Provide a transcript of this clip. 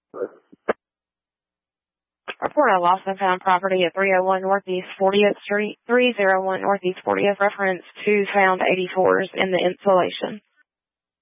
Report a lost and found property at 301 Northeast 40th Street, 301 Northeast 40th, reference to found 84s in the insulation.